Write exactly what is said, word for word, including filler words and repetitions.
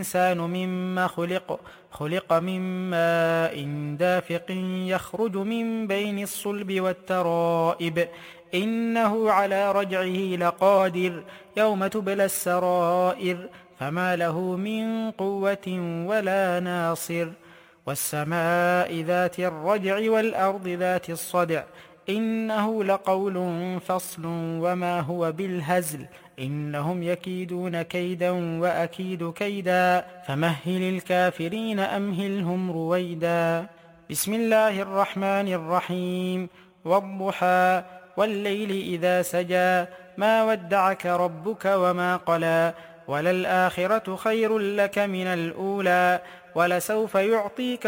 الإنسان مما خلق خلق من ماء دافق يخرج من بين الصلب والترائب إنه على رجعه لقادر يوم تبلى السرائر فما له من قوة ولا ناصر والسماء ذات الرجع والأرض ذات الصدع إنه لقول فصل وما هو بالهزل إنهم يكيدون كيدا وأكيد كيدا فمهل الكافرين أمهلهم رويدا. بسم الله الرحمن الرحيم والضحى والليل إذا سجى ما ودعك ربك وما قلى وللآخرة خير لك من الأولى ولسوف يعطيك